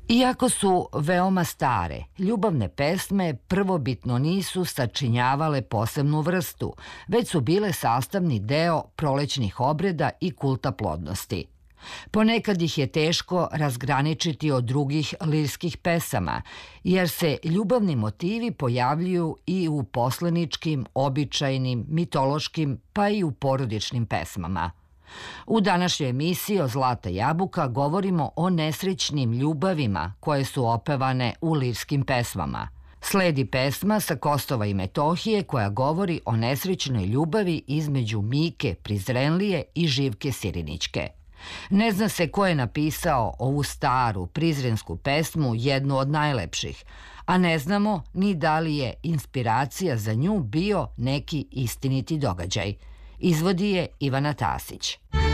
Iako su veoma stare, ljubavne pesme prvobitno nisu sačinjavale posebnu vrstu, već su bile sastavni deo prolećnih obreda i kulta plodnosti. Ponekad ih je teško razgraničiti od drugih lirskih pesama, jer se ljubavni motivi pojavljuju i u poslaničkim, običajnim, mitološkim, pa i u porodičnim pesmama. U današnjoj emisiji o Zlata jabuka govorimo o nesrećnim ljubavima koje su opevane u lirskim pesmama. Sledi pesma sa Kosova i Metohije koja govori o nesrećnoj ljubavi između Mike Prizrenlije i Živke Sirinićke. Ne zna se ko je napisao ovu staru prizrensku pesmu, jednu od najlepših, a ne znamo ni da li je inspiracija za nju bio neki istiniti događaj. Izvodi je Ivana Tasić.